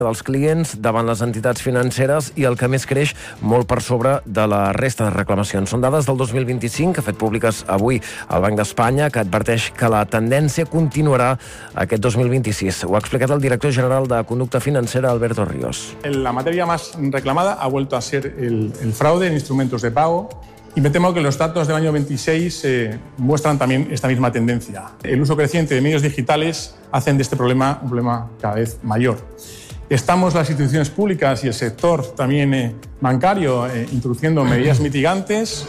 dels clients davant les entitats financeres i el que més creix molt per sobre de la resta de reclamacions. Són dades del 2025 que ha fet públiques avui el Banc d'Espanya, que adverteix que la tendència continuarà aquest 2026. Ho ha explicat el director general de Conducta Financera, Alberto Ríos. La materia más reclamada ha vuelto a ser el fraude en instrumentos de pago. Y me temo que los datos del año 26 muestran también esta misma tendencia. El uso creciente de medios digitales hacen de este problema un problema cada vez mayor. Estamos las instituciones públicas y el sector también bancario introduciendo medidas mitigantes.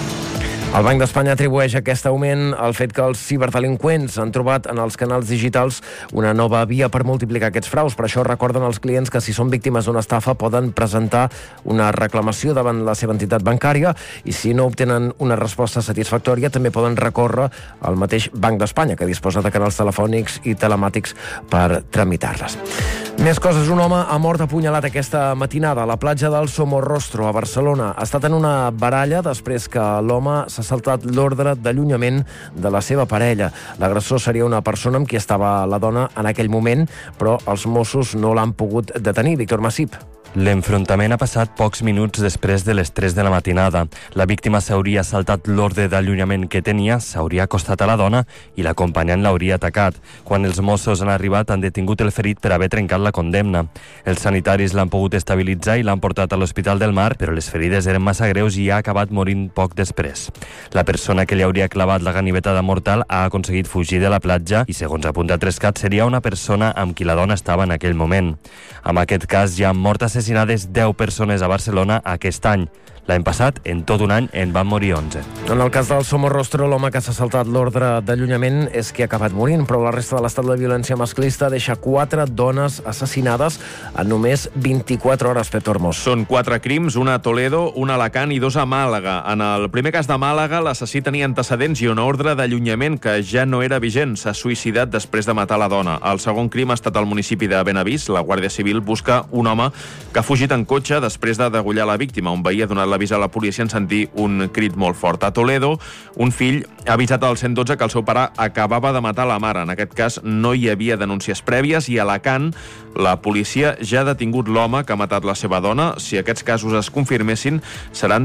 El Banc d'Espanya atribueix aquest augment al fet que els ciberdelinqüents han trobat en els canals digitals una nova via per multiplicar aquests fraus. Per això recorden als clients que si són víctimes d'una estafa poden presentar una reclamació davant la seva entitat bancària i si no obtenen una resposta satisfactòria també poden recórrer al mateix Banc d'Espanya, que disposa de canals telefònics i telemàtics per tramitar-les. Més coses. Un home ha mort apunyalat aquesta matinada a la platja del Somorrostro, a Barcelona. Ha estat en una baralla després que l'home s'ha saltat l'ordre d'allunyament de la seva parella. L'agressor seria una persona amb qui estava la dona en aquell moment, però els Mossos no l'han pogut detenir. Víctor Massip. L'enfrontament ha passat pocs minuts després de les 3 de la matinada. La víctima s'hauria saltat l'ordre d'allunyament que tenia, s'hauria acostat a la dona i l'acompanyant l'hauria atacat. Quan els Mossos han arribat, han detingut el ferit per haver trencat la condemna. Els sanitaris l'han pogut estabilitzar i l'han portat a l'Hospital del Mar, però les ferides eren massa greus i ha acabat morint poc després. La persona que li hauria clavat la ganivetada mortal ha aconseguit fugir de la platja i, segons ha apuntat Rescat, seria una persona amb qui la dona estava en aquell moment. En aquest cas, ja han mort assassinades 10 persones a Barcelona aquest any. L'any passat, en tot un any, en van morir 11. En el cas del Somorrostro, l'home que s'ha saltat l'ordre d'allunyament és qui ha acabat morint, però la resta de l'estat de violència masclista deixa 4 dones assassinades en només 24 hores, Pep Tormos. Són 4 crims, una a Toledo, una a Alacant i 2 a Màlaga. En el primer cas de Màlaga, l'assassí tenia antecedents i una ordre d'allunyament que ja no era vigent. S'ha suïcidat després de matar la dona. El segon crim ha estat al municipi de Benavís. La Guàrdia Civil busca un home que ha fugit en cotxe després de degollar la víctima. Un veí ha donat l'avís a la policia en sentir un crit molt fort. A Toledo, un fill ha avisat al 112 que el seu pare acabava de matar la mare. En aquest cas no hi havia denúncies prèvies i a Alacant la policia ja ha detingut l'home que ha matat la seva dona. Si aquests casos es confirmessin, seran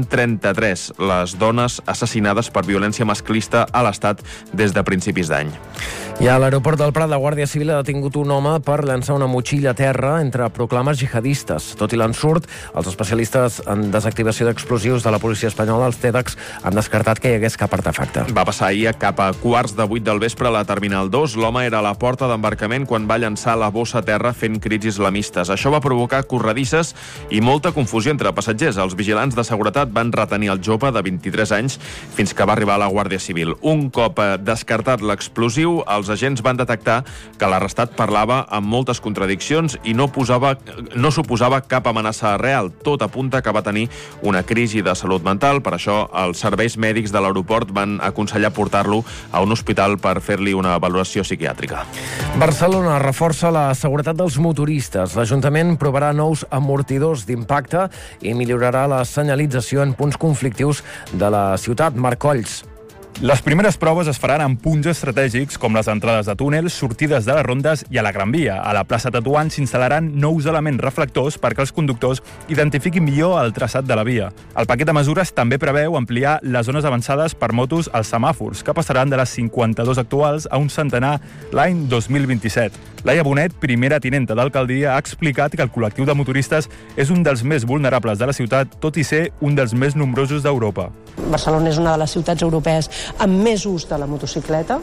33 les dones assassinades per violència masclista a l'Estat des de principis d'any. I a l'aeroport del Prat, la Guàrdia Civil ha detingut un home per llançar una motxilla a terra entre proclames jihadistes. Tot i l'ensurt, els especialistes en desactivació d'explosius de la policia espanyola, els TEDx, han descartat que hi hagués cap artefacte. Va passar ahir cap a 7:15 del vespre a la Terminal 2. L'home era a la porta d'embarcament quan va llançar la bossa a terra fent crits islamistes. Això va provocar corredisses i molta confusió entre passatgers. Els vigilants de seguretat van retenir el jove de 23 anys fins que va arribar a la Guàrdia Civil. Un cop descartat l'explosiu, els agents van detectar que l'arrestat parlava amb moltes contradiccions i no suposava cap amenaça real. Tot apunta que va tenir una crisi de salut mental. Per això, els serveis mèdics de l'aeroport van aconsellar portar-lo a un hospital per fer-li una valoració psiquiàtrica. Barcelona reforça la seguretat dels motoristes. L'Ajuntament provarà nous amortidors d'impacte i millorarà la senyalització en punts conflictius de la ciutat. Marc Colls. Les primeres proves es faran en punts estratègics com les entrades de túnels, sortides de les rondes i a la Gran Via. A la plaça Tetuan s'instal·laran nous elements reflectors perquè els conductors identifiquin millor el traçat de la via. El paquet de mesures també preveu ampliar les zones avançades per motos als semàfors, que passaran de les 52 actuals a un centenar l'any 2027. Laia Bonet, primera tinenta d'alcaldia, ha explicat que el col·lectiu de motoristes és un dels més vulnerables de la ciutat, tot i ser un dels més nombrosos d'Europa. Barcelona és una de les ciutats europees amb més ús de la motocicleta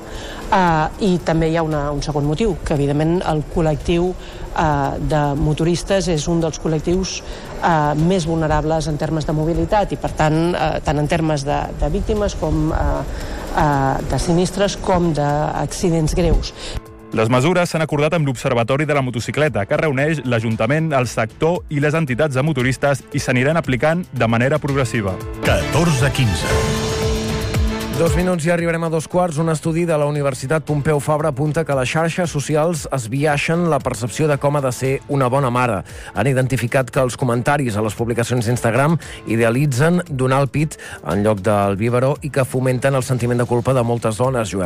i també hi ha un segon motiu, que evidentment el col·lectiu de motoristes és un dels col·lectius més vulnerables en termes de mobilitat i per tant, tant en termes de víctimes com de sinistres com d'accidents greus. Les mesures s'han acordat amb l'Observatori de la Motocicleta, que reuneix l'Ajuntament, el sector i les entitats de motoristes i s'aniran aplicant de manera progressiva. 14:15. 2 minuts i arribarem a 2:15. Un estudi de la Universitat Pompeu Fabra apunta que les xarxes socials esbiaixen la percepció de com ha de ser una bona mare. Han identificat que els comentaris a les publicacions d'Instagram idealitzen donar el pit en lloc del biberó i que fomenten el sentiment de culpa de moltes dones, Joel.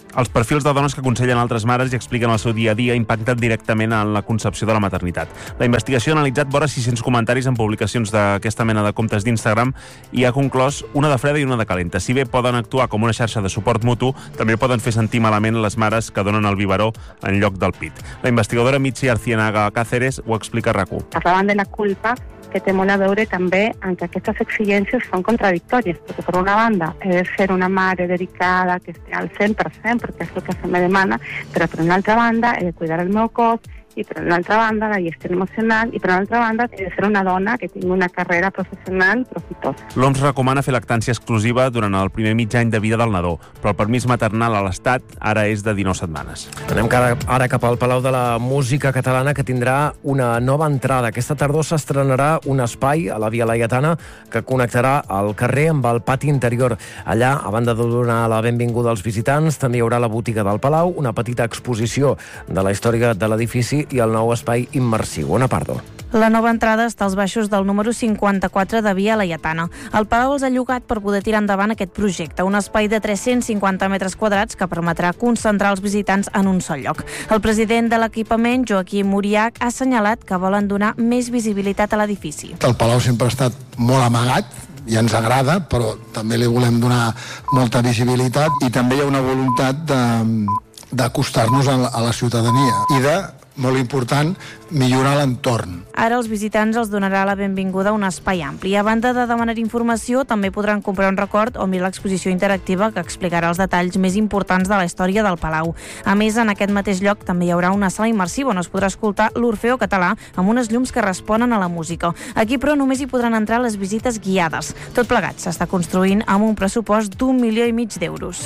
Els perfils de dones que aconsellen altres mares i expliquen el seu dia a dia impacten directament en la concepció de la maternitat. La investigació ha analitzat vora 600 comentaris en publicacions d'aquesta mena de comptes d'Instagram i ha conclòs una de freda i una de calenta. Si bé poden actuar com una xarxa de suport mutu, també poden fer sentir malament les mares que donen el biberó en lloc del pit. La investigadora Mitzi Arciénaga Cáceres ho explica a RAC1. Parlaven de la culpa, que té molt a veure també amb que aquestes exigències són contradictòries, perquè per una banda he de ser una mare dedicada, que estigui al 100%, perquè és el que se me demana, però per una altra banda he de cuidar el meu cos, i per una altra banda la gestió emocional, i per una altra banda he de ser una dona que tingui una carrera professional profitosa. L'OMS recomana fer lactància exclusiva durant el primer mig any de vida del nadó, però el permís maternal a l'Estat ara és de 19 setmanes. Anem ara cap al Palau de la Música Catalana, que tindrà una nova entrada. Aquesta tardor s'estrenarà un espai a la Via Laietana que connectarà el carrer amb el pati interior. Allà, a banda de donar la benvinguda als visitants, també hi haurà la botiga del Palau, una petita exposició de la història de l'edifici i el nou espai immersiu. Ona Pardo. La nova entrada està als baixos del número 54 de Via Laietana. El Palau els ha llogat per poder tirar endavant aquest projecte, un espai de 350 metres quadrats que permetrà concentrar els visitants en un sol lloc. El president de l'equipament, Joaquim Muriach, ha assenyalat que volen donar més visibilitat a l'edifici. El Palau sempre ha estat molt amagat, i ens agrada, però també li volem donar molta visibilitat, i també hi ha una voluntat d'acostar-nos a la ciutadania i de, molt important, millorar l'entorn. Ara els visitants els donarà la benvinguda a un espai ampli. A banda de demanar informació, també podran comprar un record o mirar l'exposició interactiva que explicarà els detalls més importants de la història del Palau. A més, en aquest mateix lloc també hi haurà una sala immersiva on es podrà escoltar l'Orfeó Català amb unes llums que responen a la música. Aquí, però, només hi podran entrar les visites guiades. Tot plegat s'està construint amb un pressupost d'1,5 milió d'euros.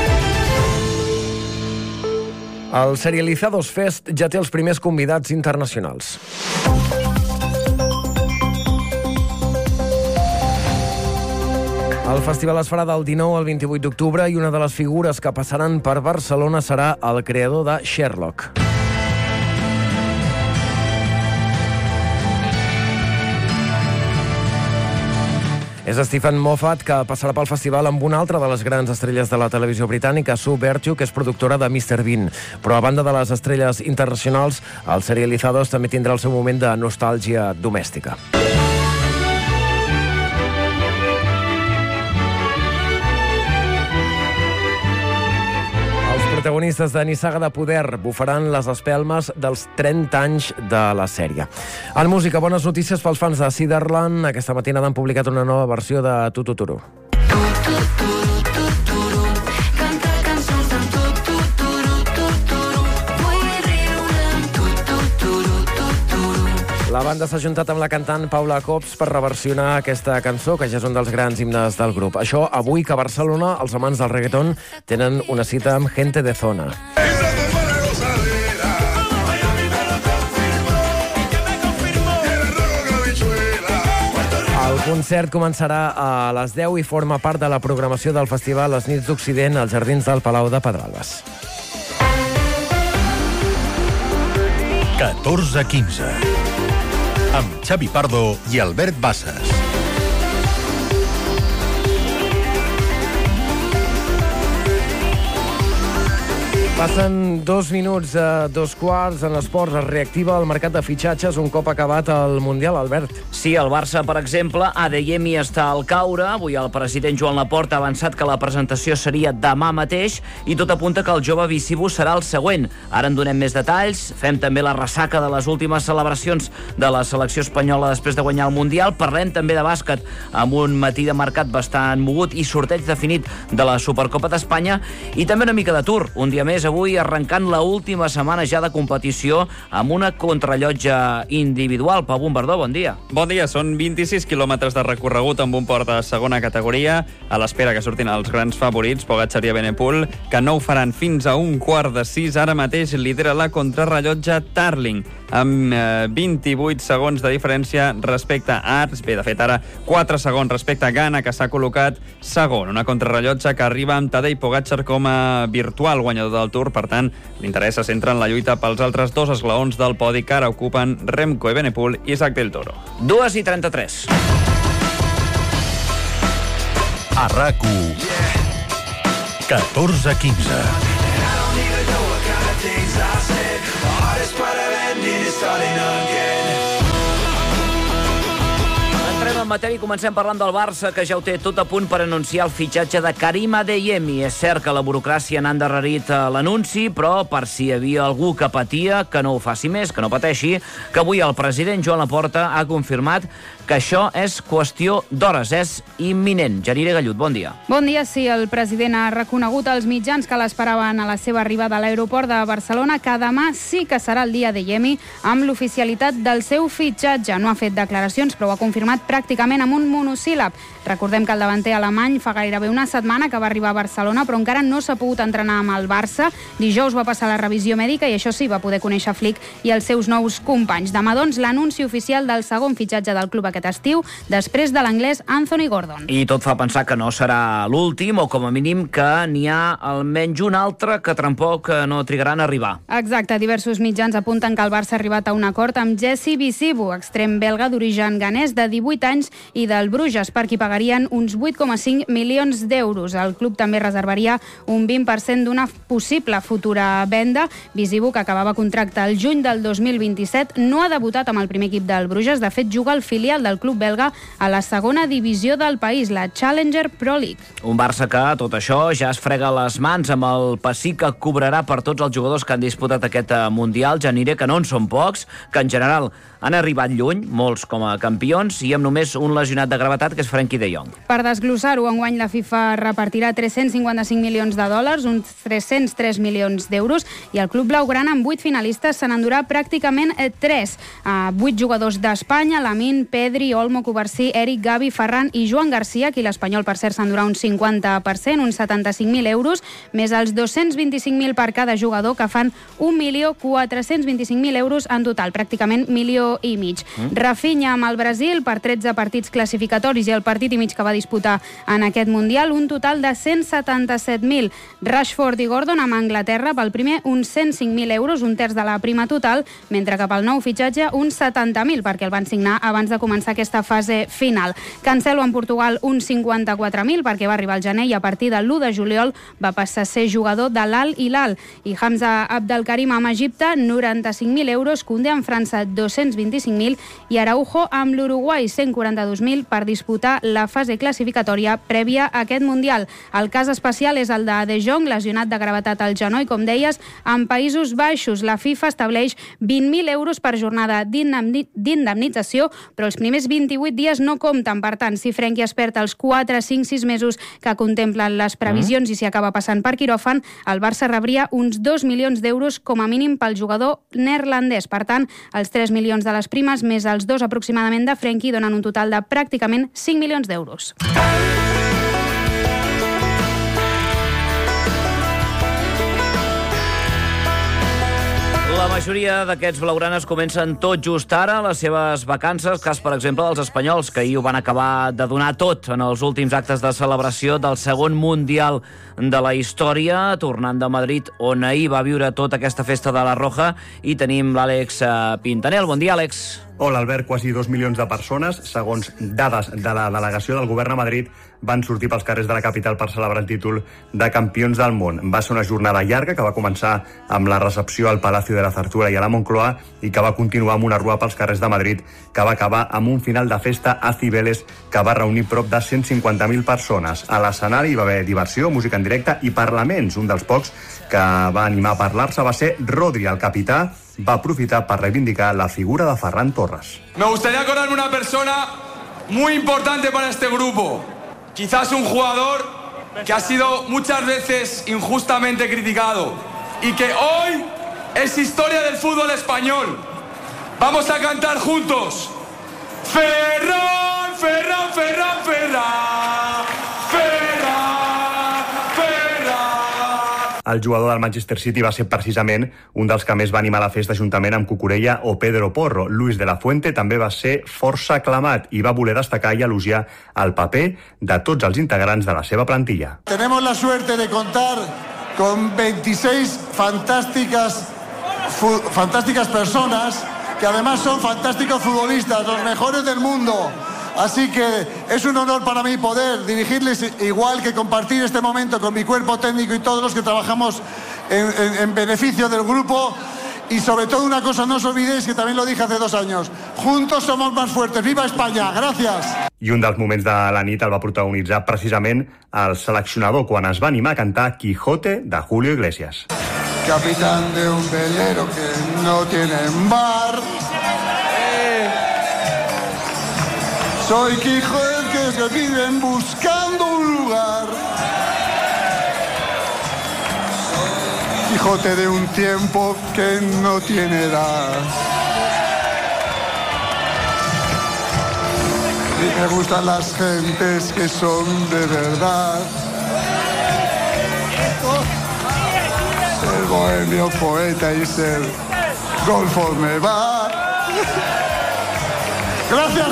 El Serializados Fest ja té els primers convidats internacionals. El festival es farà del 19 al 28 d'octubre i una de les figures que passaran per Barcelona serà el creador de Sherlock. És Stephen Moffat, que passarà pel festival amb una altra de les grans estrelles de la televisió britànica, Sue Vertue, que és productora de Mr. Bean. Però a banda de les estrelles internacionals, el Serializados també tindrà el seu moment de nostàlgia domèstica. Els protagonistes de Nissaga de Poder bufaran les espelmes dels 30 anys de la sèrie. En música, bones notícies pels fans de Ciderland. Aquesta matinada han publicat una nova versió de Tututuru. La banda s'ha juntat amb la cantant Paula Cops per reversionar aquesta cançó, que ja és un dels grans himnes del grup. Això avui que a Barcelona els amants del reggaeton tenen una cita amb Gente de Zona. El concert començarà a les 10 i forma part de la programació del festival Les Nits d'Occident als Jardins del Palau de Pedralbes. 14:15 amb Xavi Pardo i Albert Bassas. Passen 2 minuts a 2 quarts. En esports es reactiva el mercat de fitxatges un cop acabat el Mundial, Albert. Sí, el Barça, per exemple, Adeyemi està al caure. Avui el president Joan Laporta ha avançat que la presentació seria demà mateix i tot apunta que el jove Bisibu serà el següent. Ara en donem més detalls. Fem també la ressaca de les últimes celebracions de la selecció espanyola després de guanyar el Mundial. Parlem també de bàsquet amb un matí de mercat bastant mogut i sorteig definit de la Supercopa d'Espanya i també una mica d'atur. Un dia més avui arrencant la última setmana ja de competició amb una contrarellotge individual. Pau Bombardó, bon dia. Bon dia, són 26 quilòmetres de recorregut amb un port de segona categoria, a l'espera que surtin els grans favorits, Pogačar i Evenepoel, que no ho faran fins a 5:45. Ara mateix lidera la contrarellotge Tarling, amb 28 segons de diferència respecte a Arts. Bé, de fet, ara 4 segons respecte a Ghana, que s'ha col·locat segon. Una contrarellotge que arriba amb Tadej Pogačar com a virtual guanyador del Tour. Per tant, l'interès se centra en la lluita pels altres 2 esglaons del podi que ara ocupen Remco Evenepoel i Isaac del Toro. 2:33. A RAC1, 14:15. matèria i comencem parlant del Barça, que ja ho té tot a punt per anunciar el fitxatge de Karim Adeyemi. És cert que la burocràcia n'ha endarrerit l'anunci, però per si hi havia algú que patia, que no ho faci més, que no pateixi, que avui el president Joan Laporta ha confirmat que això és qüestió d'hores, és imminent. Janire Gallut, bon dia. Bon dia, sí. El president ha reconegut als mitjans que l'esperaven a la seva arribada a l'aeroport de Barcelona que demà sí que serà el dia d'Adeyemi amb l'oficialitat del seu fitxatge. No ha fet declaracions, però ho ha confirmat pràcticament amb un monosíl·lab. Recordem que el davanter alemany fa gairebé una setmana que va arribar a Barcelona, però encara no s'ha pogut entrenar amb el Barça. Dijous va passar la revisió mèdica i això sí, va poder conèixer Flick i els seus nous companys. Demà, doncs, l'anunci oficial del segon fitxatge del club aquest estiu, després de l'anglès Anthony Gordon. I tot fa pensar que no serà l'últim, o com a mínim que n'hi ha almenys un altre que tampoc no trigaran a arribar. Exacte, diversos mitjans apunten que el Barça ha arribat a un acord amb Jesse Visibu, extrem belga d'origen ganès de 18 anys i del Bruges, per qui pagarien uns 8,5 milions d'euros. El club també reservaria un 20% d'una possible futura venda. Visibu, que acabava contracte el juny del 2027, no ha debutat amb el primer equip del Bruges. De fet, juga al filial del club belga a la segona divisió del país, la Challenger Pro League. Un Barça que, tot això, ja es frega les mans amb el pessic que cobrarà per tots els jugadors que han disputat aquest Mundial. Ja aniré que no en són pocs, que en general han arribat lluny, molts com a campions, i amb només un lesionat de gravetat, que és Frenkie de Jong. Per desglossar-ho, enguany la FIFA repartirà 355 milions de dòlars, uns 303 milions d'euros, i el club blaugrana amb 8 finalistes se n'endurà pràcticament 3. 8 jugadors d'Espanya, Lamine, Pedri, Olmo, Covarsí, Eric, Gavi, Ferran i Joan Garcia, qui l'Espanyol, per cert, s'endurà un 50%, uns 75.000 euros, més els 225.000 per cada jugador, que fan 1.425.000 euros en total, pràcticament milió i mig. Rafinha amb el Brasil per 13 partits classificatoris i el partit i mig que va disputar en aquest Mundial, un total de 177.000. Rashford i Gordon amb Anglaterra pel primer uns 105.000 euros, un terç de la prima total, mentre que pel nou fitxatge uns 70.000, perquè el van signar abans de començar aquesta fase final. Cancelo en Portugal uns 54.000, perquè va arribar al gener i a partir de l'1 de juliol va passar a ser jugador de l'Al Hilal. I Hamza Abdelkarim amb Egipte, 95.000 euros, Koundé en França, 225.000 i Araujo amb l'Uruguai, 142.000 per disputar la fase classificatòria prèvia a aquest Mundial. El cas especial és el de De Jong, lesionat de gravetat al genoll, com deies, en Països Baixos. La FIFA estableix 20.000 euros per jornada d'indemnització, però els primers 28 dies no compten. Per tant, si Frenkie es perd els 4, 5, 6 mesos que contemplen les previsions i si acaba passant per quiròfan, el Barça rebria uns 2 milions d'euros com a mínim pel jugador neerlandès. Per tant, els 3 milions de les primes més els 2 aproximadament de Frenkie donen un total de pràcticament 5 milions d'euros. La majoria d'aquests blaugranes comencen tot just ara les seves vacances, cas, per exemple, dels espanyols, que ahir ho van acabar de donar tot en els últims actes de celebració del segon Mundial de la història, tornant de Madrid, on ahir va viure tota aquesta festa de la Roja, i tenim l'Àlex Pintanel. Bon dia, Àlex. Hola, Albert. Quasi 2 milions de persones, segons dades de la delegació del govern a Madrid, van sortir pels carrers de la capital per celebrar el títol de campions del món. Va ser una jornada llarga que va començar amb la recepció al Palacio de la Zarzuela i a la Moncloa i que va continuar amb una rua pels carrers de Madrid que va acabar amb un final de festa a Cibeles que va reunir prop de 150.000 persones. A l'escenari hi va haver diversió, música en directe i parlaments. Un dels pocs que va animar a parlar-se va ser Rodri, el capità. Va aprofitar para reivindicar la figura de Ferran Torres. Me gustaría acordarme una persona muy importante para este grupo. Quizás un jugador que ha sido muchas veces injustamente criticado y que hoy es historia del fútbol español. Vamos a cantar juntos. Ferran, Ferran, Ferran, Ferran. Ferran. El jugador del Manchester City va ser precisament un dels que més va animar la festa juntament amb Cucurella o Pedro Porro. Luis de la Fuente també va ser força aclamat i va voler destacar i elogiar el paper de tots els integrants de la seva plantilla. Tenemos la suerte de contar con 26 fantásticas personas que además son fantásticos futbolistas, los mejores del mundo. Así que es un honor para mí poder dirigirles, igual que compartir este momento con mi cuerpo técnico y todos los que trabajamos en beneficio del grupo. Y sobre todo una cosa, no os olvidéis que también lo dije hace 2 años. Juntos somos más fuertes. ¡Viva España! Gracias. i un dels moments de la nit el va protagonitzar precisament el seleccionador quan es va animar a cantar Quijote de Julio Iglesias. Capitán de un velero que no tiene bar. Soy Quijote que se viven buscando un lugar. Quijote de un tiempo que no tiene edad. Y me gustan las gentes que son de verdad. Ser bohemio, poeta y ser golfo me va. Gracias.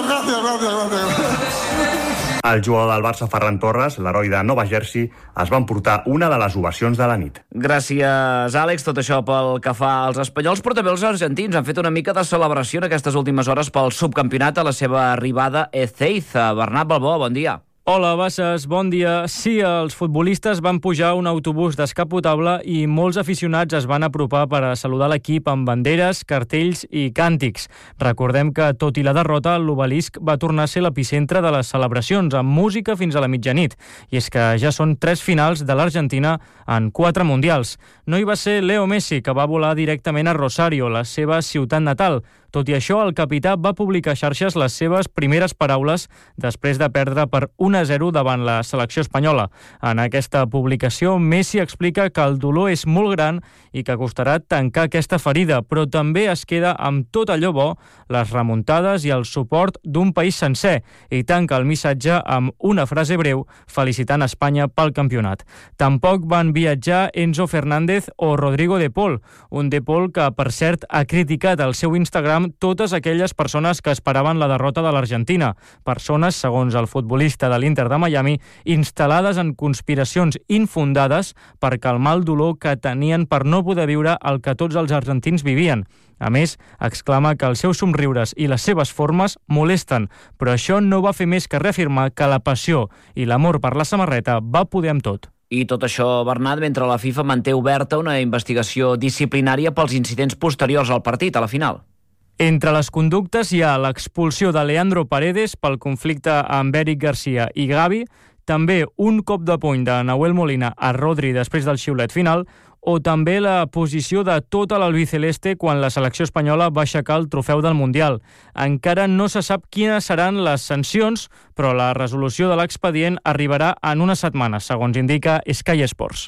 El jugador del Barça, Ferran Torres, l'heroi de Nova Jersey, es va emportar una de les ovacions de la nit. Gràcies, Àlex. Tot això pel que fa als espanyols, però també els argentins han fet una mica de celebració en aquestes últimes hores pel subcampionat a la seva arribada a Ezeiza. Bernat Balbó, bon dia. Hola, Bassas, bon dia. Sí, els futbolistes van pujar a un autobús descapotable i molts aficionats es van apropar per a saludar l'equip amb banderes, cartells i càntics. Recordem que, tot i la derrota, l'Obelisc va tornar a ser l'epicentre de les celebracions, amb música fins a la mitjanit. I és que ja són 3 finals de l'Argentina en 4 mundials. No hi va ser Leo Messi, que va volar directament a Rosario, la seva ciutat natal. Tot i això, el capità va publicar a xarxes les seves primeres paraules després de perdre per 1-0 davant la selecció espanyola. En aquesta publicació, Messi explica que el dolor és molt gran i que costarà tancar aquesta ferida, però també es queda amb tot allò bo, les remuntades i el suport d'un país sencer, i tanca el missatge amb una frase breu felicitant Espanya pel campionat. Tampoc van viatjar Enzo Fernández o Rodrigo de Paul, un de Paul que, per cert, ha criticat al seu Instagram totes aquelles persones que esperaven la derrota de l'Argentina. Persones, segons el futbolista de l'Inter de Miami, instal·lades en conspiracions infundades per calmar el dolor que tenien per no poder viure el que tots els argentins vivien. A més, exclama que els seus somriures i les seves formes molesten, però això no va fer més que reafirmar que la passió i l'amor per la samarreta va poder amb tot. I tot això, Bernat, mentre la FIFA manté oberta una investigació disciplinària pels incidents posteriors al partit, a la final. Entre les conductes hi ha l'expulsió de Leandro Paredes pel conflicte amb Eric Garcia i Gavi, també un cop de puny de Nahuel Molina a Rodri després del xiulet final, o també la posició de tota l'albiceleste quan la selecció espanyola va aixecar el trofeu del Mundial. Encara no se sap quines seran les sancions, però la resolució de l'expedient arribarà en una setmana, segons indica Sky Sports.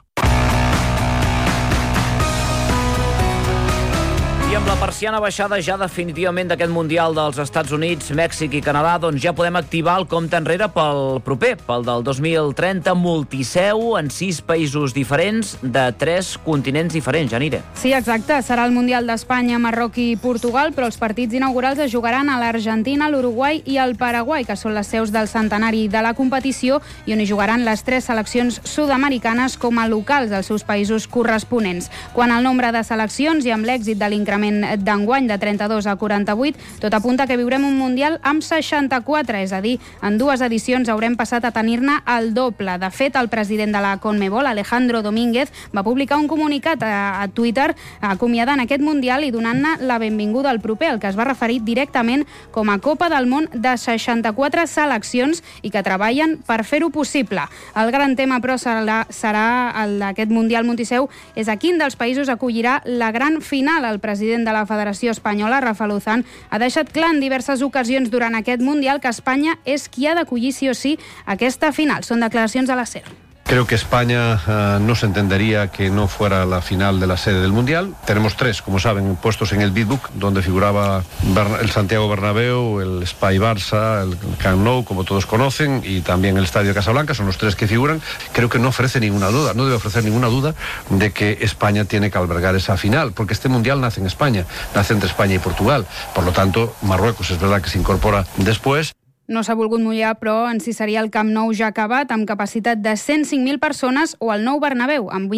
I amb la persiana baixada ja definitivament d'aquest Mundial dels Estats Units, Mèxic i Canadà, doncs ja podem activar el compte enrere pel proper, pel del 2030, multiseu en 6 països diferents de 3 continents diferents. Janire. Sí, exacte. Serà el Mundial d'Espanya, Marroc i Portugal, però els partits inaugurals es jugaran a l'Argentina, l'Uruguai i el Paraguai, que són les seus del centenari de la competició i on hi jugaran les 3 seleccions sud-americanes com a locals dels seus països corresponents. Quan al nombre de seleccions i amb l'èxit de l'increment d'enguany de 32 a 48, tot apunta que viurem un Mundial amb 64, és a dir, en 2 edicions haurem passat a tenir-ne el doble. De fet, el president de la CONMEBOL, Alejandro Domínguez, va publicar un comunicat a Twitter acomiadant aquest Mundial i donant-ne la benvinguda al proper, el que es va referir directament com a Copa del Món de 64 seleccions i que treballen per fer-ho possible. El gran tema, però, serà aquest Mundial multiseu, és a quin dels països acollirà la gran final. El president de la Federació Espanyola, Rafa Luzán, ha deixat clar en diverses ocasions durant aquest Mundial que Espanya és qui ha d'acollir sí o sí aquesta final. Són declaracions a la SER. Creo que España no se entendería que no fuera la final de la sede del Mundial. Tenemos 3, como saben, puestos en el Bidbook, donde figuraba el Santiago Bernabéu, el Espai Barça, el Camp Nou, como todos conocen, y también el Estadio Casablanca, son los 3 que figuran. Creo que no ofrece ninguna duda, no debe ofrecer ninguna duda de que España tiene que albergar esa final, porque este Mundial nace en España, nace entre España y Portugal. Por lo tanto, Marruecos es verdad que se incorpora después. No s'ha volgut mullar, però en si seria el Camp Nou ja acabat, amb capacitat de 105.000 persones, o el nou Bernabéu, amb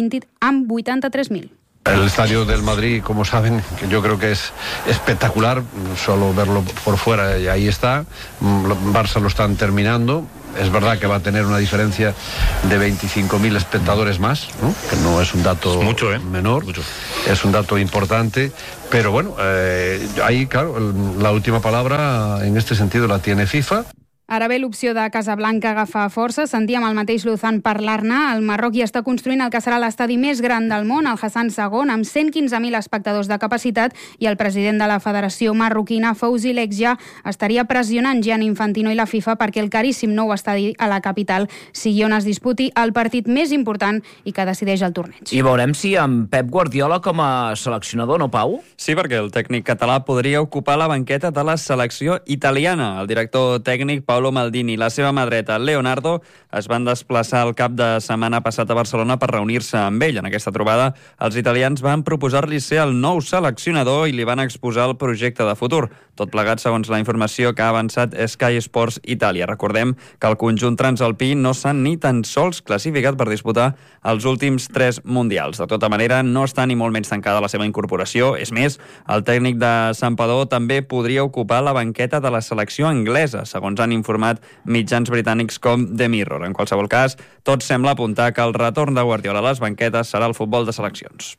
83.000. El estadio del Madrid, como saben, que yo creo que es espectacular, solo verlo por fuera y ahí está. Barça lo están terminando. Es verdad que va a tener una diferencia de 25.000 espectadores más, ¿no? Que no es un dato menor, es un dato importante, pero bueno, ahí, claro, la última palabra en este sentido la tiene FIFA. Ara bé, l'opció de Casablanca agafa força. Sentíem el mateix Luzán parlar-ne. El Marroc hi està construint el que serà l'estadi més gran del món, el Hassan II, amb 115.000 espectadors de capacitat, i el president de la Federació Marroquina, Fouzi Lekja, estaria pressionant Gianni Infantino i la FIFA perquè el caríssim nou estadi a la capital sigui on es disputi el partit més important i que decideix el torneig. I veurem si amb Pep Guardiola com a seleccionador, no, Pau? Sí, perquè el tècnic català podria ocupar la banqueta de la selecció italiana. El director tècnic, Paolo Maldini, i la seva mà dreta, Leonardo, es van desplaçar al cap de setmana passat a Barcelona per reunir-se amb ell. En aquesta trobada, els italians van proposar-li ser el nou seleccionador i li van exposar el projecte de futur. Tot plegat, segons la informació que ha avançat Sky Sports Italia. Recordem que el conjunt transalpí no s'ha ni tan sols classificat per disputar els últims 3 mundials. De tota manera, no està ni molt menys tancada la seva incorporació. És més, el tècnic de Santpedor també podria ocupar la banqueta de la selecció anglesa, segons han informat mitjans britànics com The Mirror. En qualsevol cas, tot sembla apuntar que el retorn de Guardiola a les banquetes serà el futbol de seleccions.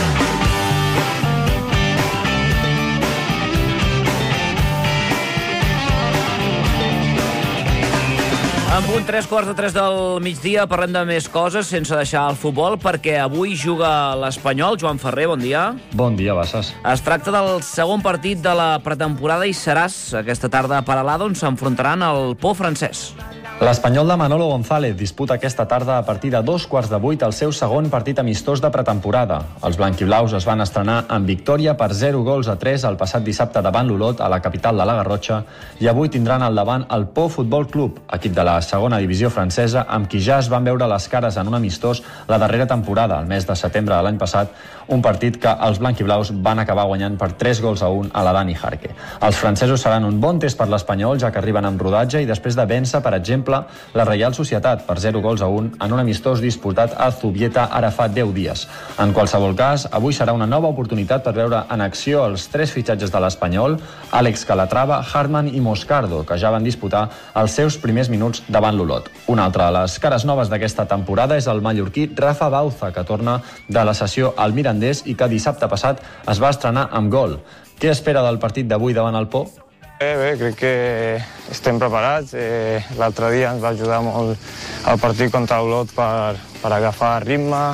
En punt 3:15 del migdia parlem de més coses sense deixar el futbol, perquè avui juga l'Espanyol. Joan Ferrer, bon dia. Bon dia, Bassas. Es tracta del segon partit de la pretemporada i seràs aquesta tarda a Peralada, on s'enfrontaran al Pau francès. L'Espanyol de Manolo González disputa aquesta tarda a partir de 7:15 el seu segon partit amistós de pretemporada. Els blanquiblaus es van estrenar amb victòria per 0-3 el passat dissabte davant l'Olot, a la capital de la Garrotxa, i avui tindran al davant el Pau Futbol Club, equip de la segona divisió francesa, amb qui ja es van veure les cares en un amistós la darrera temporada, el mes de setembre de l'any passat, un partit que els blanquiblaus van acabar guanyant per 3-1 a la Dani Jarque. Els francesos seran un bon test per l'Espanyol, ja que arriben amb rodatge i després de vèncer, per exemple, la Reial Societat per 0-1 en un amistós disputat a Zubieta ara fa 10 dies. En qualsevol cas, avui serà una nova oportunitat per veure en acció els 3 fitxatges de l'Espanyol, Àlex Calatrava, Hartmann i Moscardo, que ja van disputar els seus primers minuts davant l'Olot. Una altra de les cares noves d'aquesta temporada és el mallorquí Rafa Bauza, que torna de la sessió al Mirandés i que dissabte passat es va estrenar amb gol. Què espera del partit d'avui davant el Pau? Bé, crec que estem preparats. L'altre dia ens va ajudar molt el partit contra l'Olot per agafar ritme.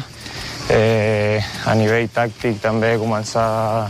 A nivell tàctic també començar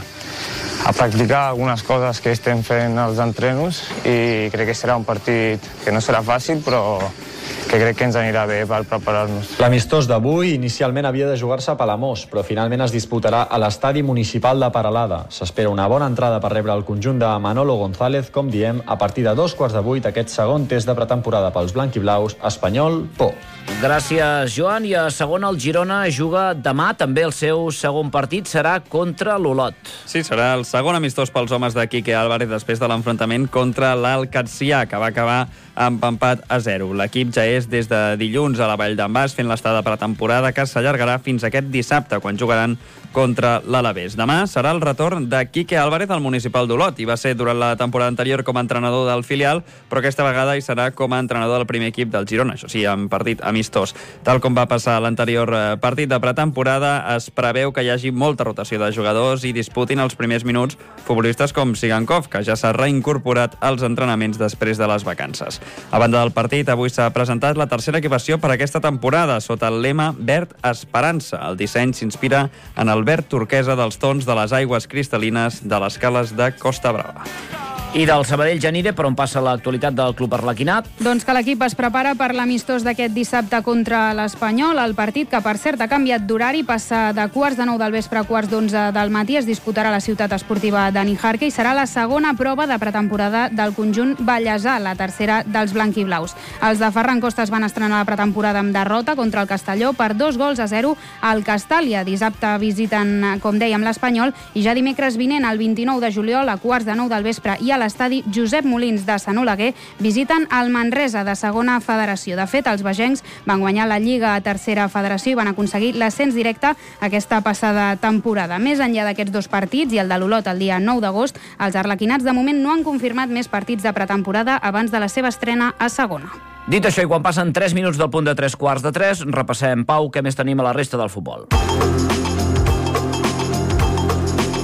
a practicar algunes coses que estem fent als entrenos i crec que serà un partit que no serà fàcil, però que crec que ens anirà bé per preparar-nos. L'amistós d'avui inicialment havia de jugar-se a Palamós, però finalment es disputarà a l'estadi municipal de Peralada. S'espera una bona entrada per rebre el conjunt de Manolo González, com diem, a partir de 7:15 aquest segon test de pretemporada pels blanquiblaus, Espanyol, Pau. Gràcies, Joan. I a segona, el Girona juga demà. També el seu segon partit serà contra l'Olot. Sí, serà el segon amistós pels homes de Quique Álvarez després de l'enfrontament contra l'Alcatsià, que va acabar amb empat a 0. L'equip ja és des de dilluns a la Vall d'en Bas fent l'estada pretemporada, que s'allargarà fins aquest dissabte, quan jugaran contra l'Alavés. Demà serà el retorn de Quique Álvarez al municipal d'Olot. Hi va ser durant la temporada anterior com a entrenador del filial, però aquesta vegada hi serà com a entrenador del primer equip del Girona, això sí, en partit amistós. Tal com va passar a l'anterior partit de pretemporada, es preveu que hi hagi molta rotació de jugadors i disputin els primers minuts futbolistes com Sigankov, que ja s'ha reincorporat als entrenaments després de les vacances. A banda del partit, avui s'ha presentat la tercera equipació per aquesta temporada, sota el lema Verd Esperança. El disseny s'inspira en el verd turquesa dels tons de les aigües cristal·lines de les cales de Costa Brava. I del Sabadell, Genire, per on passa l'actualitat del club arlequinat? Doncs que l'equip es prepara per l'amistós d'aquest dissabte contra l'Espanyol. El partit, que per cert ha canviat d'horari, passa de 8:45 del vespre a 11:15 del matí. Es disputarà a la ciutat esportiva Dani Jarque i serà la segona prova de pretemporada del conjunt ballesà, la tercera dels blanquiblaus. Els de Ferran Costa es van estrenar la pretemporada amb derrota contra el Castelló per 2-0 al Castàlia. Dissabte visiten, com dèiem, l'Espanyol i ja dimecres vinent, el 29 de juliol, a 8:45 del vespre i a l'estadi Josep Molins de Sant Oleguer, visiten el Manresa de segona federació. De fet, els bagencs van guanyar la Lliga a tercera federació i van aconseguir l'ascens directe aquesta passada temporada. Més enllà d'aquests dos partits i el de l'Olot el dia 9 d'agost, els arlequinats de moment no han confirmat més partits de pretemporada abans de la seva estrena a segona. Dit això, i quan passen 3 minuts del punt de 3:15, repassem, Pau, què més tenim a la resta del futbol.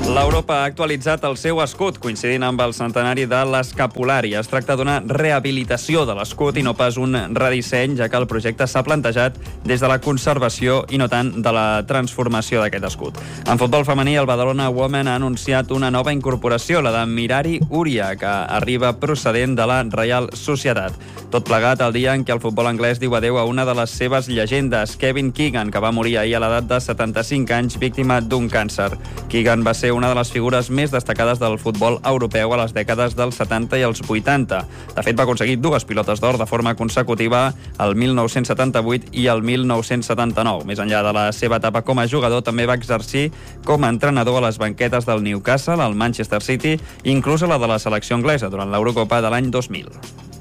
L'Europa ha actualitzat el seu escut, coincidint amb el centenari de l'escapulari. Es tracta d'una rehabilitació de l'escut i no pas un redisseny, ja que el projecte s'ha plantejat des de la conservació i no tant de la transformació d'aquest escut. En futbol femení, el Badalona Women ha anunciat una nova incorporació, la de Mirari Uria, que arriba procedent de la Reial Societat. Tot plegat el dia en què el futbol anglès diu adeu a una de les seves llegendes, Kevin Keegan, que va morir ahir a l'edat de 75 anys víctima d'un càncer. Keegan va ser una de les figures més destacades del futbol europeu a les dècades dels 70 i els 80. De fet, va aconseguir 2 pilotes d'or de forma consecutiva el 1978 i el 1979. Més enllà de la seva etapa com a jugador, també va exercir com a entrenador a les banquetes del Newcastle, al Manchester City, inclús a la de la selecció anglesa durant l'Eurocopa de l'any 2000.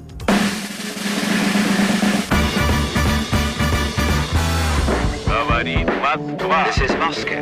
This is Moscow.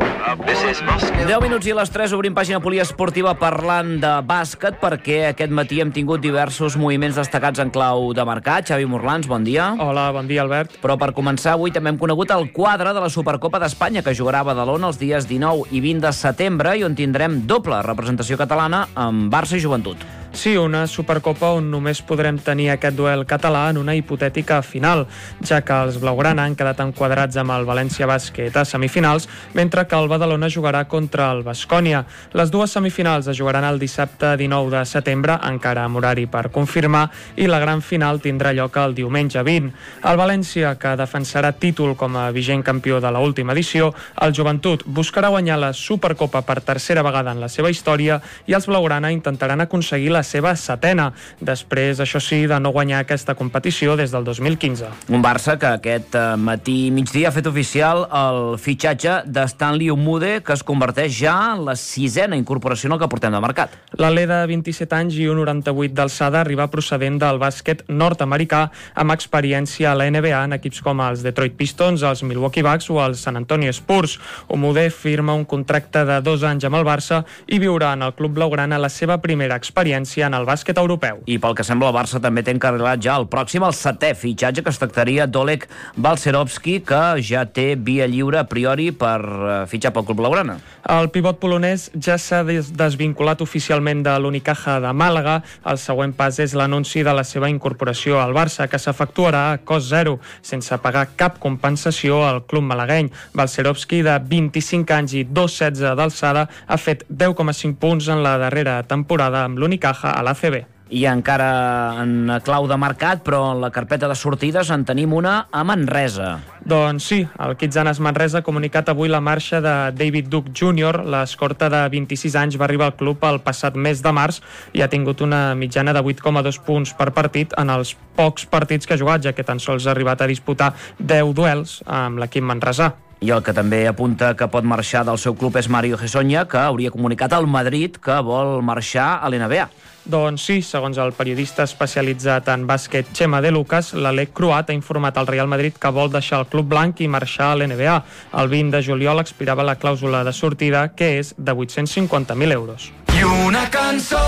10 minuts i a les 3 obrim pàgina poliesportiva parlant de bàsquet, perquè aquest matí hem tingut diversos moviments destacats en clau de mercat. Xavi Morlans, bon dia. Hola, bon dia, Albert. Però per començar, avui també hem conegut el quadre de la Supercopa d'Espanya, que jugarà a Badalona els dies 19 i 20 de setembre i on tindrem doble representació catalana amb Barça i Joventut. Sí, una Supercopa on només podrem tenir aquest duel català en una hipotètica final, ja que els blaugrana han quedat enquadrats amb el València Bàsquet a semifinals, mentre que el Badalona jugarà contra el Baskonia. Les dues semifinals es jugaran el dissabte 19 de setembre, encara amb horari per confirmar, i la gran final tindrà lloc el diumenge 20. El València, que defensarà títol com a vigent campió de l'última edició, el Joventut buscarà guanyar la Supercopa per tercera vegada en la seva història i els blaugrana intentaran aconseguir la seva setena, després, això sí, de no guanyar aquesta competició des del 2015. Un Barça que aquest matí migdia ha fet oficial el fitxatge de Stanley Umude, que es converteix ja en la 6a incorporació en el que portem de mercat. L'alè de 27 anys i 1,98 d'alçada arriba procedent del bàsquet nord-americà amb experiència a la NBA en equips com els Detroit Pistons, els Milwaukee Bucks o els San Antonio Spurs. Umude firma un contracte de 2 anys amb el Barça i viurà en el club blaugrana la seva primera experiència en el bàsquet europeu. I pel que sembla, el Barça també té encarrilat ja el pròxim, el 7è fitxatge, que es tractaria d'Oleg Balcerovski, que ja té via lliure a priori per fitxar pel club blaugrana. El pivot polonès ja s'ha desvinculat oficialment de l'Unicaja de Màlaga. El següent pas és l'anunci de la seva incorporació al Barça, que s'efectuarà a cost zero, sense pagar cap compensació al club malagueny. Balcerovski, de 25 anys i 2,16 d'alçada, ha fet 10,5 punts en la darrera temporada amb l'Unicaja a l'ACB. I encara en clau de mercat, però en la carpeta de sortides en tenim una a Manresa. Doncs sí, el Kitzanes Manresa ha comunicat avui la marxa de David Duke Jr. L'escorta de 26 anys va arribar al club el passat mes de març i ha tingut una mitjana de 8,2 punts per partit en els pocs partits que ha jugat, ja que tan sols ha arribat a disputar 10 duels amb l'equip manresà. I el que també apunta que pot marxar del seu club és Mario Hezonja, que hauria comunicat al Madrid que vol marxar a l'NBA. Doncs sí, segons el periodista especialitzat en bàsquet Chema de Lucas, l'Alec croat ha informat al Real Madrid que vol deixar el club blanc i marxar a l'NBA. El 20 de juliol expirava la clàusula de sortida, que és de 850.000 euros. I una cançó!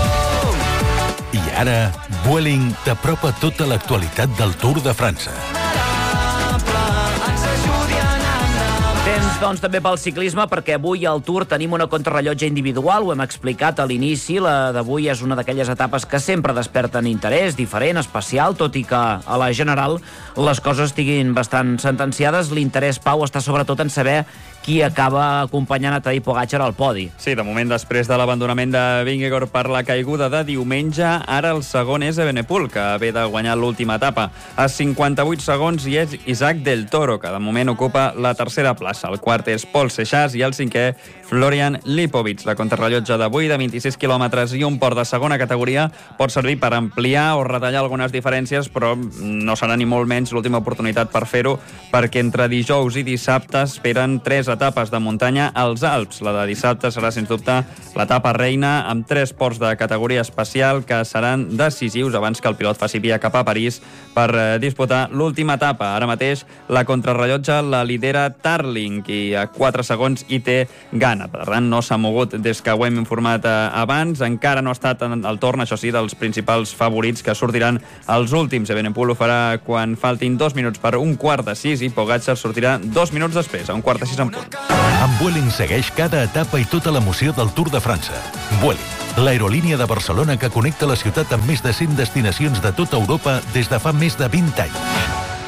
I ara, Vueling t'apropa tota l'actualitat del Tour de França. Temps, doncs, també pel ciclisme, perquè avui al Tour tenim una contrarrellotge individual, ho hem explicat a l'inici. La d'avui és una d'aquelles etapes que sempre desperten interès, diferent, especial, tot i que a la general les coses estiguin bastant sentenciades. L'interès, Pau, està sobretot en saber qui acaba acompanyant a Tadej Pogačar al podi. Sí, de moment, després de l'abandonament de Vingegaard per la caiguda de diumenge, ara el segon és Evenepoel, que ve de guanyar l'última etapa. A 58 segons i és Isaac del Toro, que de moment ocupa la tercera plaça. El quart és Paul Seixas i el cinquè Florian Lipovic. La contrarrellotge d'avui, de 26 quilòmetres i un port de segona categoria, pot servir per ampliar o retallar algunes diferències, però no serà ni molt menys l'última oportunitat per fer-ho, perquè entre dijous i dissabte esperen 3 etapes de muntanya als Alps. La de dissabte serà, sens dubte, l'etapa reina, amb 3 ports de categoria especial que seran decisius abans que el pilot faci via cap a París per disputar l'última etapa. Ara mateix la contrarrellotge la lidera Tarling i a 4 segons hi té Ghana. Per tant, no s'ha mogut des que ho hem informat abans. Encara no ha estat en el torn, això sí, dels principals favorits que sortiran els últims. Evenepoel ho farà quan faltin 2 minuts per 1/4 de 6 i Pogačar sortirà 2 minuts després, a 1/4 de 6 en punt. punt. Amb Vueling segueix cada etapa i tota l'emoció del Tour de França. Vueling, l'aerolínia de Barcelona que connecta la ciutat amb més de 100 destinacions de tota Europa des de fa més de 20 anys.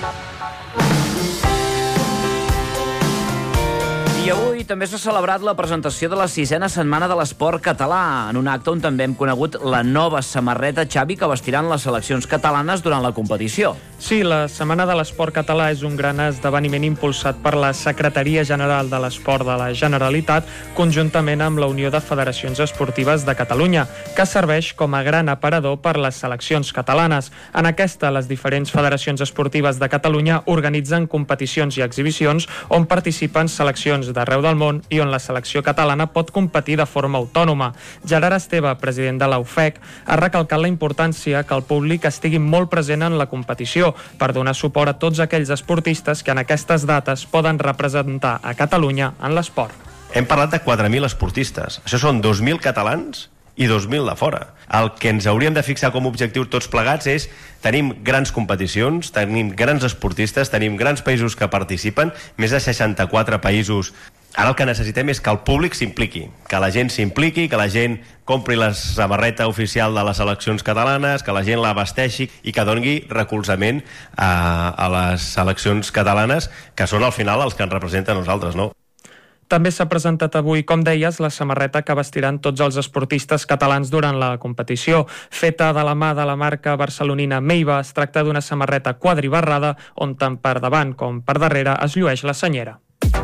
I avui també s'ha celebrat la presentació de la 6ª setmana de l'esport català, en un acte on també hem conegut la nova samarreta, Xavi, que vestiran les seleccions catalanes durant la competició. Sí, la Setmana de l'Esport Català és un gran esdeveniment impulsat per la Secretaria General de l'Esport de la Generalitat, conjuntament amb la Unió de Federacions Esportives de Catalunya, que serveix com a gran aparador per les seleccions catalanes. En aquesta, les diferents federacions esportives de Catalunya organitzen competicions i exhibicions on participen seleccions d'arreu del món i on la selecció catalana pot competir de forma autònoma. Gerard Esteve, president de la UFEC, ha recalcat la importància que el públic estigui molt present en la competició per donar suport a tots aquells esportistes que en aquestes dates poden representar a Catalunya en l'esport. Hem parlat de 4.000 esportistes. Això són 2.000 catalans i 2.000 de fora. El que ens hauríem de fixar com a objectiu tots plegats és tenim grans competicions, tenim grans esportistes, tenim grans països que participen, més de 64 països. Ara el que necessitem és que el públic s'impliqui, que la gent s'impliqui, que la gent compri la samarreta oficial de les seleccions catalanes, que la gent la vesteixi i que doni recolzament a les seleccions catalanes, que són al final els que ens representen a nosaltres, no? També s'ha presentat avui, com deies, la samarreta que vestiran tots els esportistes catalans durant la competició. Feta de la mà de la marca barcelonina Meiva, es tracta d'una samarreta quadribarrada on tant per davant com per darrere es llueix la senyera.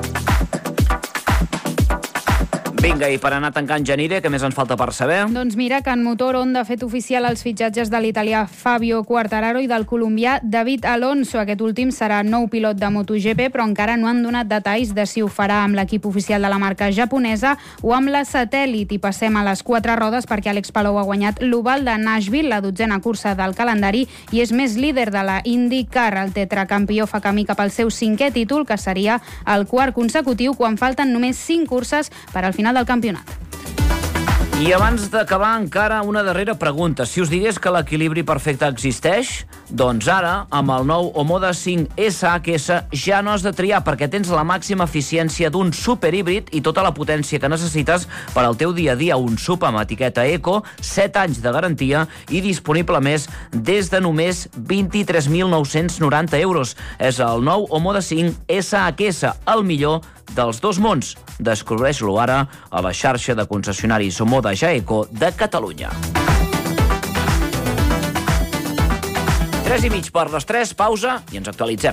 Vinga, i per anar tancant, Genire, què més ens falta per saber? Doncs mira que en motor Honda ha fet oficial els fitxatges de l'italià Fabio Quartararo i del colombià David Alonso. Aquest últim serà nou pilot de MotoGP, però encara no han donat detalls de si ho farà amb l'equip oficial de la marca japonesa o amb la satèl·lit. I passem a les 4 rodes perquè Àlex Palou ha guanyat l'Oval de Nashville, la 12a cursa del calendari, i és més líder de la IndyCar. El tetracampió fa camí cap al seu 5è títol, que seria el 4 consecutiu, quan falten només 5 curses per al final del campionat. I abans d'acabar, encara una darrera pregunta. Si us digués que l'equilibri perfecte existeix, doncs ara, amb el nou Omoda 5 SHS, ja no has de triar, perquè tens la màxima eficiència d'un superhíbrid i tota la potència que necessites per al teu dia a dia. Un sub amb etiqueta Eco, 7 anys de garantia i disponible més des de només 23.990 euros. És el nou Omoda 5 SHS, el millor dels dos mons. Descobreix-lo ara a la xarxa de concessionaris Omoda Jaeco de Catalunya. 3:30 per les 3, pausa i ens actualitzem.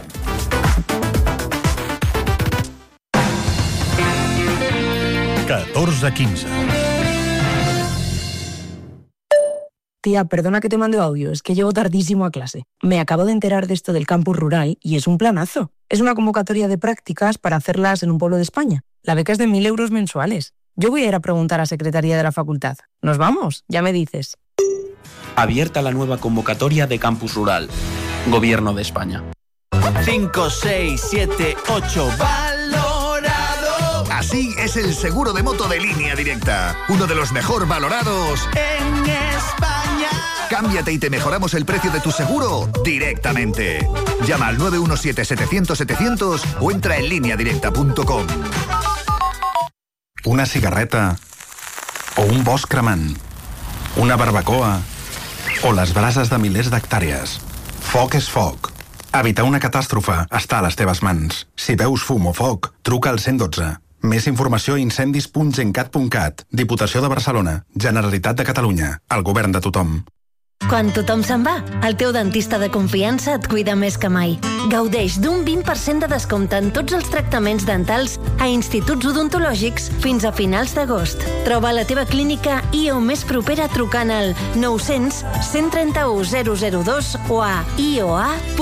Tía, perdona que te mande audio, es que llego tardísimo a clase. Me acabo de enterar de esto del campus rural y es un planazo. Es una convocatoria de prácticas para hacerlas en un pueblo de España. La beca es de 1.000 euros mensuales. Yo voy a ir a preguntar a Secretaría de la Facultad. ¿Nos vamos? Ya me dices. Abierta la nueva convocatoria de Campus Rural. Gobierno de España. 5, 6, 7, 8, valorado. Así es el seguro de moto de Línea Directa. Uno de los mejor valorados en España. Cámbiate y te mejoramos el precio de tu seguro directamente. Llama al 917-700-700 o entra en lineadirecta.com. Una cigarreta o un bosc cremant, una barbacoa o les brases de milers d'hectàrees. Foc és foc. Evitar una catàstrofe està a les teves mans. Si veus fum o foc, truca al 112. Més informació a incendis.gencat.cat. Diputació de Barcelona. Generalitat de Catalunya. El govern de tothom. Quan tothom se'n va, el teu dentista de confiança et cuida més que mai. Gaudeix d'un 20% de descompte en tots els tractaments dentals a instituts odontològics fins a finals d'agost. Troba la teva clínica IO més propera trucant al 900 131 002 o a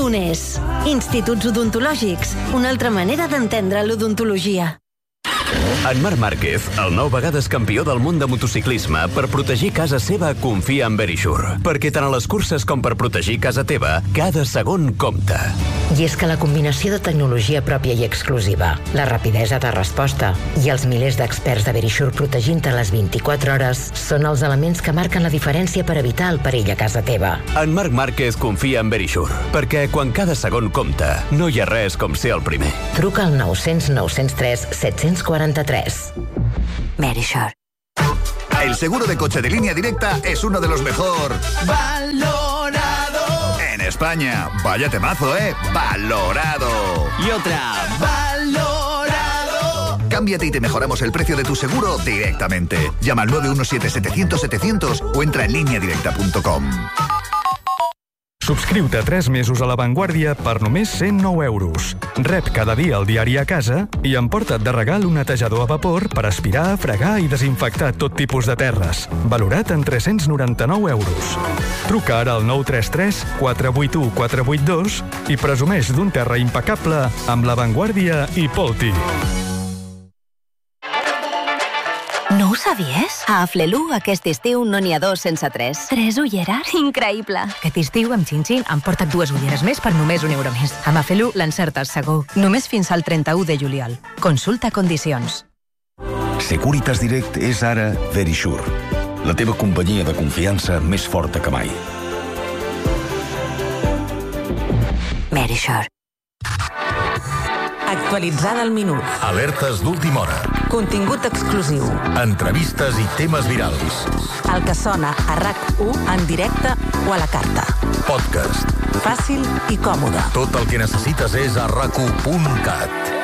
ioa.es. Instituts odontològics, una altra manera d'entendre l'odontologia. En Marc Márquez, el 9 vegades campió del món de motociclisme, per protegir casa seva confia en Verisure. Perquè tant a les curses com per protegir casa teva, cada segon compta. I és que la combinació de tecnologia pròpia i exclusiva, la rapidesa de resposta i els milers d'experts de Verisure protegint-te les 24 hores són els elements que marquen la diferència per evitar el perill a casa teva. En Marc Márquez confia en Verisure, perquè quan cada segon compta, no hi ha res com ser el primer. Truca al 900 903 743. Verisure. El seguro de coche de Línea Directa es uno de los mejor valorado en España. Vaya temazo, ¿eh? Valorado. Y otra. Valorado. Cámbiate y te mejoramos el precio de tu seguro directamente. Llama al 917-700-700 o entra en lineadirecta.com. Subscriu-te 3 mesos a La Vanguardia per només 109 euros. Rep cada dia el diari a casa i emporta't de regal un netejador a vapor per aspirar, fregar i desinfectar tot tipus de terres. Valorat en 399 euros. Truca ara al 933 481 482 i presumeix d'un terra impecable amb La Vanguardia i Polti. No ho sabies? A Flelu aquest estiu no n'hi ha 2 sense 3. 3 ulleres? Increïble! Aquest estiu amb Xin-Xin emporta't 2 ulleres més per només €1 més. Amb Afelu l'encertes segur. Només fins al 31 de juliol. Consulta condicions. Securitas Direct és ara Verisure, la teva companyia de confiança més forta que mai. Verisure. Actualitzada al minut. Alertes d'última hora. Contingut exclusiu. Entrevistes i temes virals. El que sona a RAC1 en directe o a la carta. Podcast. Fàcil i còmode. Tot el que necessites és a rac1.cat.